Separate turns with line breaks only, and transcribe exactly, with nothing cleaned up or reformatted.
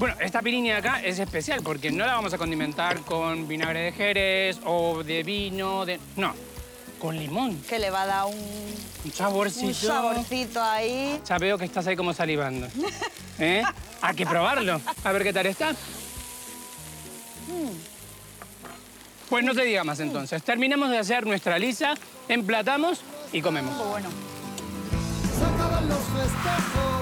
Bueno, esta pirini acá es especial porque no la vamos a condimentar con vinagre de Jerez o de vino, de... No, con limón.
Que le va a dar un...
Un saborcito.
Un saborcito ahí.
Ya veo que estás ahí como salivando. ¿Eh? Hay que probarlo. A ver qué tal está. Pues no te diga más entonces. Terminamos de hacer nuestra lisa, emplatamos y comemos.
Muy bueno.
Se acaban los festejos.